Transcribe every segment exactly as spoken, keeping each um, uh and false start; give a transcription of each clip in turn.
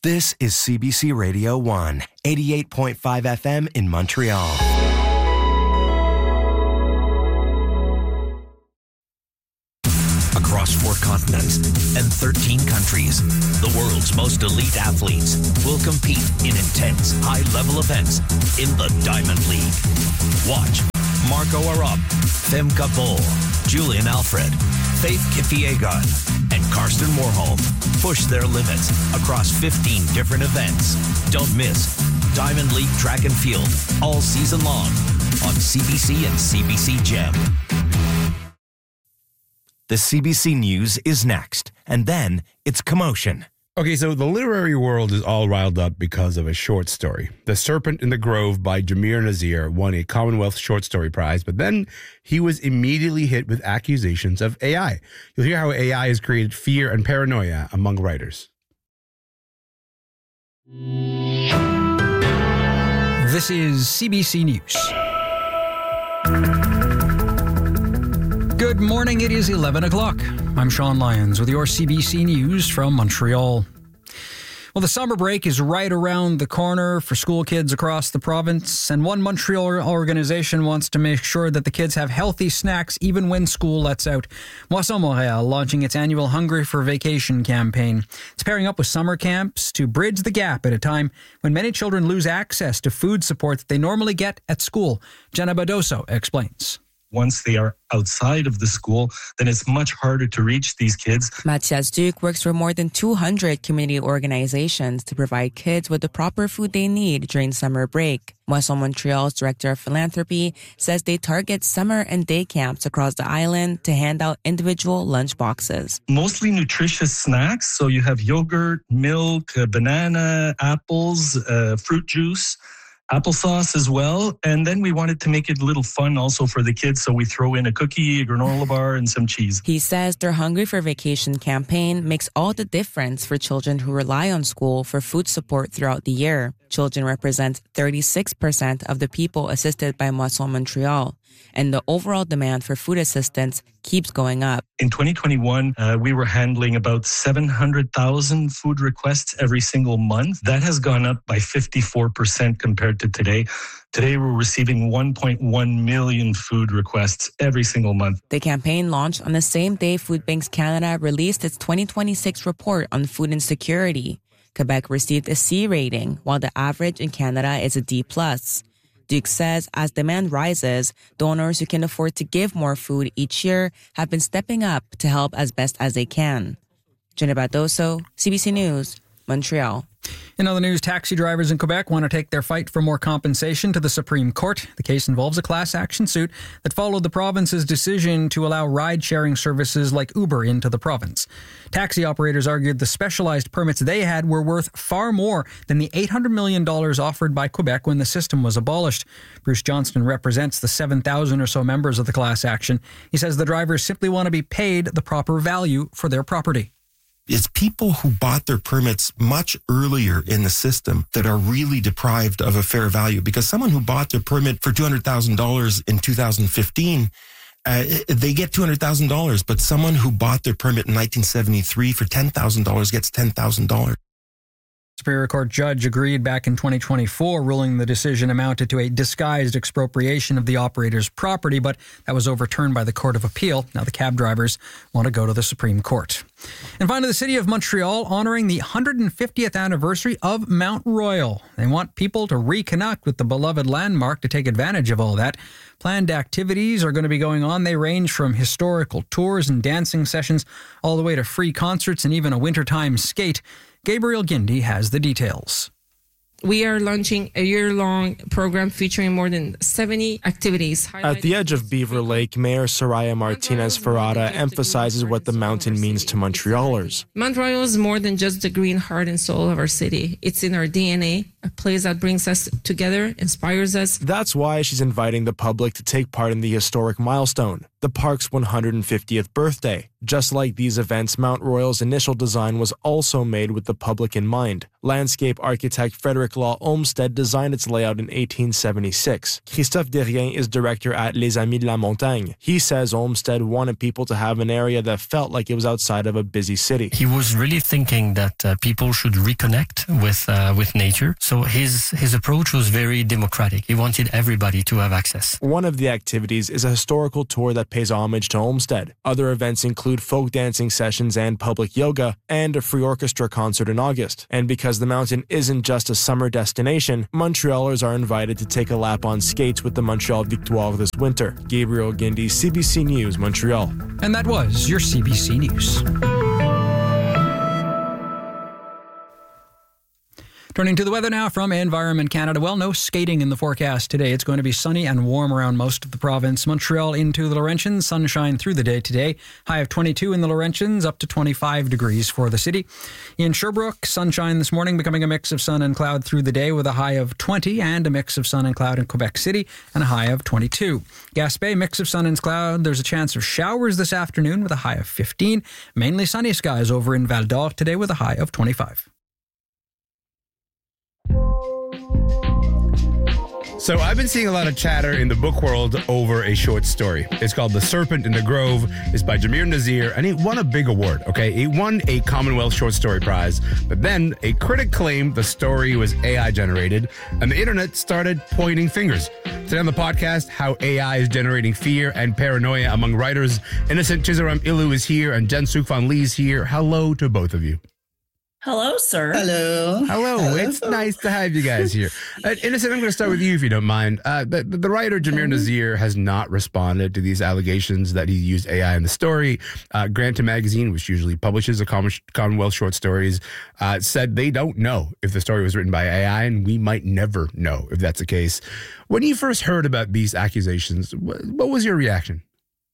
This is C B C Radio one, eighty-eight point five F M in Montreal. Across four continents and thirteen countries, the world's most elite athletes will compete in intense, high-level events in the Diamond League. Watch Marco Arop, Femke Bol, Julian Alfred, Faith Kipyegon, and Karsten Warholm push their limits across fifteen different events. Don't miss Diamond League Track and Field all season long on C B C and C B C Gem. The C B C News is next, and then it's commotion. Okay, so the literary world is all riled up because of a short story. The Serpent in the Grove by Jameer Nazir won a Commonwealth Short Story Prize, but then he was immediately hit with accusations of A I. You'll hear how A I has created fear and paranoia among writers. This is C B C News. Good morning, it is eleven o'clock. I'm Sean Lyons with your C B C News from Montreal. Well, the summer break is right around the corner for school kids across the province, and one Montreal organization wants to make sure that the kids have healthy snacks even when school lets out. Moisson Montréal launching its annual Hungry for Vacation campaign. It's pairing up with summer camps to bridge the gap at a time when many children lose access to food support that they normally get at school. Jenna Badoso explains. Once they are outside of the school, then it's much harder to reach these kids. Mathias Duke works for more than two hundred community organizations to provide kids with the proper food they need during summer break. Moisson Montreal's director of philanthropy says they target summer and day camps across the island to hand out individual lunch boxes. Mostly nutritious snacks. So you have yogurt, milk, uh, banana, apples, uh, fruit juice, applesauce as well. And then we wanted to make it a little fun also for the kids. So we throw in a cookie, a granola bar, and some cheese. He says their Hungry for Vacation campaign makes all the difference for children who rely on school for food support throughout the year. Children represent thirty-six percent of the people assisted by Moisson Montreal, and the overall demand for food assistance keeps going up. In twenty twenty-one, uh, we were handling about seven hundred thousand food requests every single month. That has gone up by fifty-four percent compared to today. Today, we're receiving one point one million food requests every single month. The campaign launched on the same day Food Banks Canada released its twenty twenty-six report on food insecurity. Quebec received a C rating, while the average in Canada is a D plus. Duke says as demand rises, donors who can afford to give more food each year have been stepping up to help as best as they can. Jenna Badoso, C B C News, Montreal. In other news, taxi drivers in Quebec want to take their fight for more compensation to the Supreme Court. The case involves a class action suit that followed the province's decision to allow ride-sharing services like Uber into the province. Taxi operators argued the specialized permits they had were worth far more than the eight hundred million dollars offered by Quebec when the system was abolished. Bruce Johnston represents the seven thousand or so members of the class action. He says the drivers simply want to be paid the proper value for their property. It's people who bought their permits much earlier in the system that are really deprived of a fair value, because someone who bought their permit for two hundred thousand dollars in two thousand fifteen, uh, they get two hundred thousand dollars, but someone who bought their permit in nineteen seventy-three for ten thousand dollars gets ten thousand dollars. Superior Court judge agreed back in twenty twenty-four, ruling the decision amounted to a disguised expropriation of the operator's property, but that was overturned by the Court of Appeal. Now the cab drivers want to go to the Supreme Court. And finally, the City of Montreal honoring the one hundred fiftieth anniversary of Mount Royal. They want people to reconnect with the beloved landmark to take advantage of all that. Planned activities are going to be going on. They range from historical tours and dancing sessions all the way to free concerts and even a wintertime skate. Gabriel Gindi has the details. We are launching a year-long program featuring more than seventy activities. At the edge of Beaver Lake, Mayor Soraya Martinez Ferrada emphasizes what the mountain means to Montrealers. Mount Royal is more than just the green heart and soul of our city. It's in our D N A, a place that brings us together, inspires us. That's why she's inviting the public to take part in the historic milestone, the park's one hundred fiftieth birthday. Just like these events, Mount Royal's initial design was also made with the public in mind. Landscape architect Frederick Law Olmsted designed its layout in eighteen seventy-six. Christophe Derrien is director at Les Amis de la Montagne. He says Olmsted wanted people to have an area that felt like it was outside of a busy city. He was really thinking that uh, people should reconnect with uh, with nature. So his his approach was very democratic. He wanted everybody to have access. One of the activities is a historical tour that pays homage to Olmsted. Other events include folk dancing sessions and public yoga, and a free orchestra concert in August. And because the mountain isn't just a summer destination, Montrealers are invited to take a lap on skates with the Montreal Victoire this winter. Gabriel Guindy, C B C News, Montreal. And that was your C B C News. Turning to the weather now from Environment Canada. Well, no skating in the forecast today. It's going to be sunny and warm around most of the province. Montreal into the Laurentians, sunshine through the day today. High of twenty-two in the Laurentians, up to twenty-five degrees for the city. In Sherbrooke, sunshine this morning, becoming a mix of sun and cloud through the day with a high of twenty, and a mix of sun and cloud in Quebec City and a high of twenty-two. Gaspé, mix of sun and cloud. There's a chance of showers this afternoon with a high of fifteen. Mainly sunny skies over in Val d'Or today with a high of twenty-five. So I've been seeing a lot of chatter in the book world over a short story. It's called The Serpent in the Grove. It's by Jameer Nazir, and it won a big award, okay? It won a Commonwealth Short Story Prize, but then a critic claimed the story was A I generated, and the internet started pointing fingers. Today on the podcast, how A I is generating fear and paranoia among writers. Innocent Chizaram Ilu is here, and Jen Suk Van Lee is here. Hello to both of you. Hello, sir. Hello. Hello. Hello. It's nice to have you guys here. Uh, Innocent, I'm going to start with you if you don't mind. Uh, the, the writer, Jameer Nazir, has not responded to these allegations that he used A I in the story. Uh, Granta Magazine, which usually publishes a Commonwealth short stories, uh, said they don't know if the story was written by A I, and we might never know if that's the case. When you first heard about these accusations, what, what was your reaction?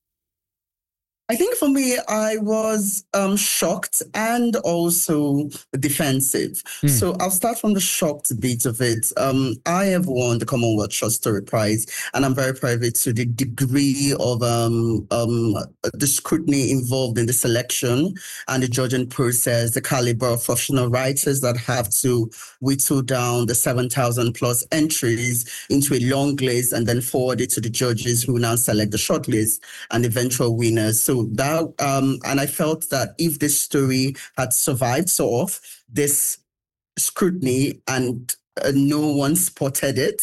I think for me, I was um, shocked and also defensive. Mm. So I'll start from the shocked bit of it. Um, I have won the Commonwealth Short Story Prize, and I'm very private to the degree of um, um, the scrutiny involved in the selection and the judging process, the caliber of professional writers that have to whittle down the seven thousand plus entries into a long list and then forward it to the judges who now select the short list and eventual winners. So that, um, and I felt that if this story had survived so off this scrutiny and uh, no one spotted it,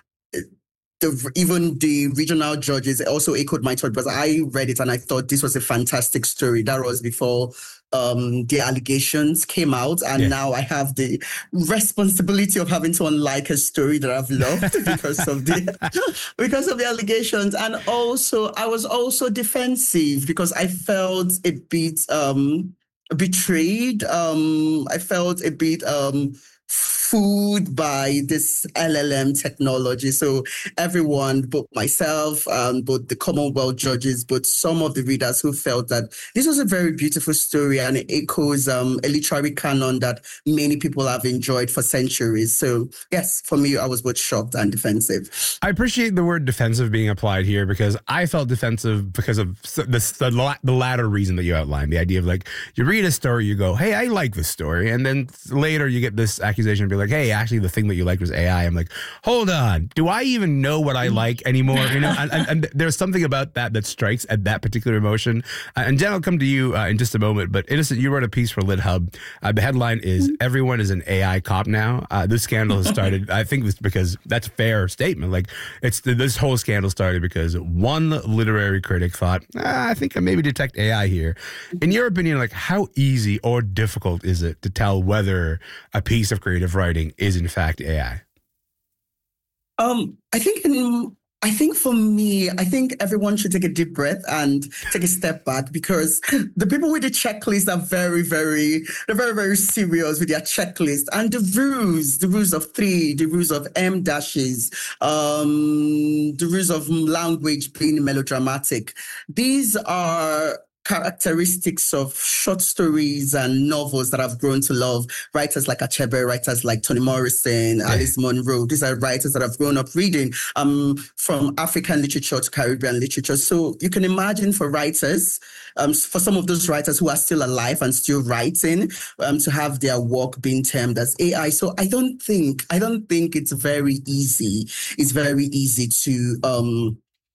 the, even the regional judges also echoed my thought, because I read it and I thought this was a fantastic story. That was before um, the allegations came out, and yeah. now I have the responsibility of having to unlike a story that I've loved because of the because of the allegations. And also, I was also defensive because I felt a bit um, betrayed. Um, I felt a bit um, fooled by this L L M technology. So everyone, both myself, um, both the Commonwealth judges, but some of the readers who felt that this was a very beautiful story and it echoes um, a literary canon that many people have enjoyed for centuries. So yes, for me, I was both shocked and defensive. I appreciate the word defensive being applied here, because I felt defensive because of the, the, the latter reason that you outlined, the idea of like, you read a story, you go, hey, I like this story. And then later you get this accusation and be like, hey, actually the thing that you liked was A I. I'm like, hold on, do I even know what I like anymore? You know, and, and, and there's something about that that strikes at that particular emotion. Uh, and Jen, I'll come to you uh, in just a moment. But Innocent, you wrote a piece for LitHub. Uh, the headline is "Everyone is an A I cop now." Uh, this scandal has started. I think it's because that's a fair statement. Like, it's this whole scandal started because one literary critic thought, ah, I think I maybe detect A I here. In your opinion, like, how easy or difficult is it to tell whether a piece of creative writing is in fact A I? Um, I think in, I think for me, I think everyone should take a deep breath and take a step back, because the people with the checklist are very, very, they're very, very serious with their checklist, and the rules, the rules of three, the rules of M dashes, um, the rules of language being melodramatic. These are characteristics of short stories and novels that I've grown to love. Writers like Achebe, writers like Toni Morrison, yeah. Alice Munro. These are writers that I've grown up reading, um, from African literature to Caribbean literature. So you can imagine for writers, um, for some of those writers who are still alive and still writing, um, to have their work being termed as A I. So I don't think, I don't think it's very easy. It's very easy to, um,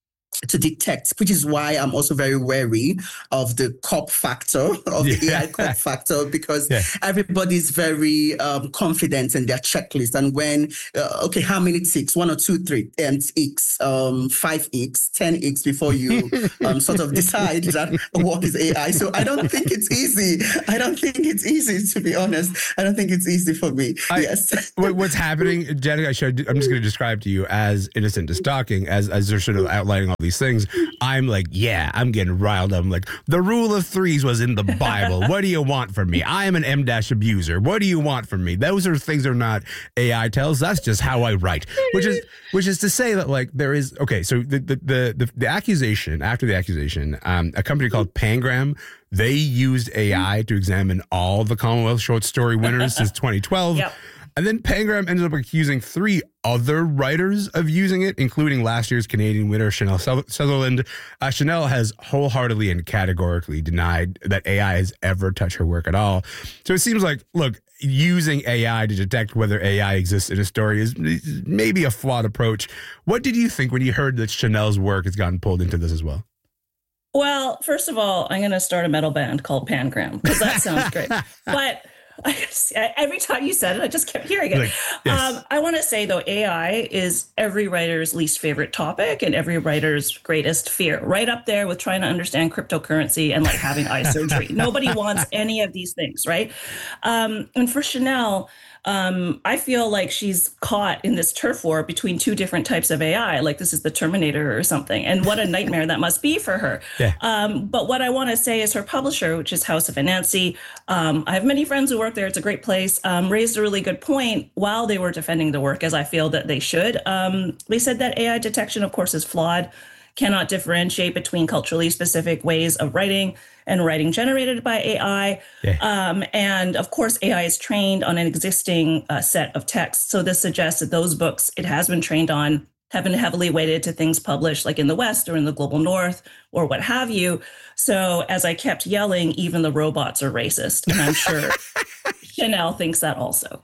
to detect, which is why I'm also very wary of the cop factor, of yeah. the A I cop factor, because yeah. everybody's very um, confident in their checklist. And when, uh, okay, how many ticks? One or two, three, and X, um, five X, ten X before you um, sort of decide that what is A I. So I don't think it's easy. I don't think it's easy, to be honest. I don't think it's easy for me. I, yes. What's happening, Jenica, I'm just going to describe to you as Innocent to Stalking, as, as they're sort of outlining all these things. I'm like, yeah, I'm getting riled up. I'm like, the rule of threes was in the Bible. What do you want from me? I am an M-dash abuser. What do you want from me? Those are things that are not A I tells. That's just how I write. Which is which is to say that, like, there is, okay, so the the the, the, the accusation, after the accusation, um, a company called Pangram, they used A I to examine all the Commonwealth short story winners since twenty twelve. Yep. And then Pangram ended up accusing three other writers of using it, including last year's Canadian winner, Chanel Sutherland. Uh, Chanel has wholeheartedly and categorically denied that A I has ever touched her work at all. So it seems like, look, using A I to detect whether A I exists in a story is maybe a flawed approach. What did you think when you heard that Chanel's work has gotten pulled into this as well? Well, first of all, I'm going to start a metal band called Pangram, because that sounds great. But I just, every time you said it, I just kept hearing it. Like, yes. um, I want to say, though, A I is every writer's least favorite topic and every writer's greatest fear, right up there with trying to understand cryptocurrency and like having eye surgery. Nobody wants any of these things, right? Um, and for Chanel, um, I feel like she's caught in this turf war between two different types of A I, like this is the Terminator or something. And what a nightmare that must be for her. Yeah. Um, but what I want to say is her publisher, which is House of Anansi, um, I have many friends who work there. It's a great place, um, raised a really good point while they were defending the work, as I feel that they should. Um, they said that A I detection, of course, is flawed, cannot differentiate between culturally specific ways of writing and writing generated by A I. Yeah. Um, and of course, A I is trained on an existing uh, set of texts. So this suggests that those books it has been trained on have been heavily weighted to things published like in the West or in the global North or what have you. So as I kept yelling, even the robots are racist. And I'm sure Chanel thinks that also.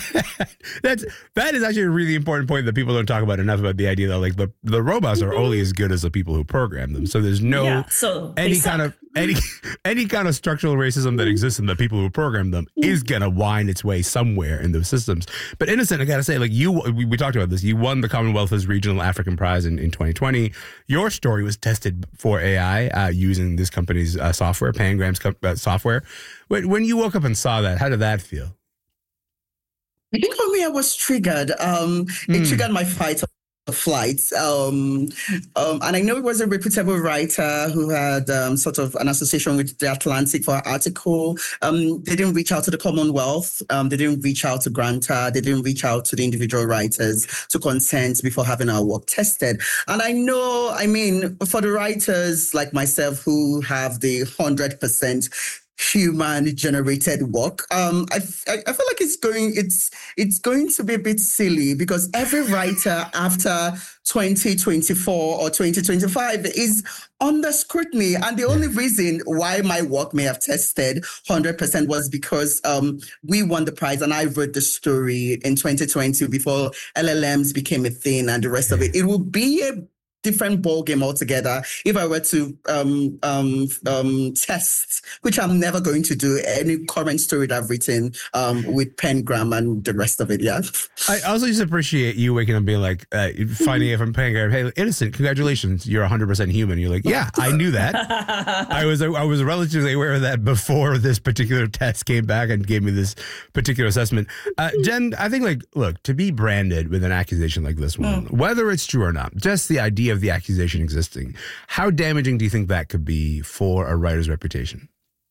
That's that is actually a really important point that people don't talk about enough, about the idea that like the, the robots are only as good as the people who program them. So there's no yeah, so any kind of any any kind of structural racism that exists in the people who program them is gonna wind its way somewhere in those systems. But Innocent, I gotta say, like you, we, we talked about this. You won the Commonwealth's Regional African Prize in, in twenty twenty. Your story was tested for A I uh, using this company's uh, software, Pangram's co- uh, software. When, when you woke up and saw that, how did that feel? I think for me, I was triggered. Um, mm. It triggered my fight or flight. Um, um, and I know it was a reputable writer who had um, sort of an association with The Atlantic for an article. Um, they didn't reach out to the Commonwealth. Um, they didn't reach out to Granta. They didn't reach out to the individual writers to consent before having our work tested. And I know, I mean, for the writers like myself who have the one hundred percent human generated work. Um, I, I I feel like it's going it's it's going to be a bit silly because every writer after twenty twenty-four or twenty twenty-five is under scrutiny, and the only reason why my work may have tested one hundred percent was because um we won the prize and I wrote the story in twenty twenty before L L Ms became a thing and the rest of it. It will be a different ball game altogether if I were to um, um, um, test, which I'm never going to do, any current story that I've written um, with Pangram and the rest of it. Yeah. I also just appreciate you waking up and being like, uh, finding it from Pangram, hey, Innocent, congratulations, you're one hundred percent human. You're like, yeah, I knew that. I was I was relatively aware of that before this particular test came back and gave me this particular assessment. Uh, Jen, I think, like, look, to be branded with an accusation like this one, mm. whether it's true or not, just the idea of the accusation existing, how damaging do you think that could be for a writer's reputation?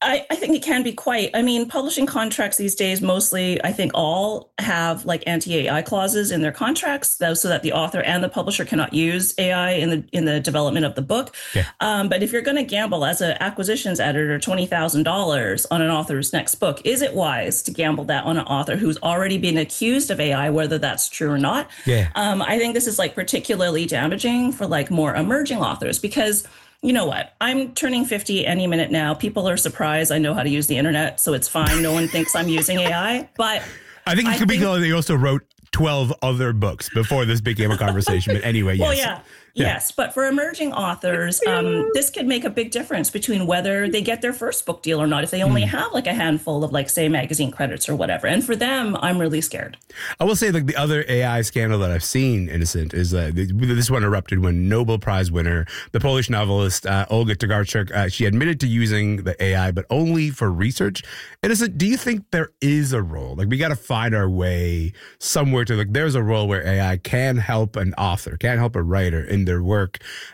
I, I think it can be quite. I mean, publishing contracts these days, mostly, I think all have like anti-A I clauses in their contracts, though, so that the author and the publisher cannot use A I in the in the development of the book. Yeah. Um, but if you're going to gamble as an acquisitions editor twenty thousand dollars on an author's next book, is it wise to gamble that on an author who's already been accused of A I, whether that's true or not? Yeah. Um, I think this is like particularly damaging for like more emerging authors because you know what? I'm turning fifty any minute now. People are surprised I know how to use the internet, so it's fine. No one thinks I'm using A I. But I think it I could think, be clear that you also wrote twelve other books before this became a conversation. But anyway, yes. Well, yeah. Yeah. Yes, but for emerging authors, um, this could make a big difference between whether they get their first book deal or not, if they only mm. have like a handful of like, say, magazine credits or whatever. And for them, I'm really scared. I will say like the other A I scandal that I've seen, Innocent, is uh, this one erupted when Nobel Prize winner, the Polish novelist uh, Olga Tokarczuk, uh, she admitted to using the A I, but only for research. Innocent, do you think there is a role? Like we got to find our way somewhere to like, there's a role where A I can help an author, can help a writer in their work.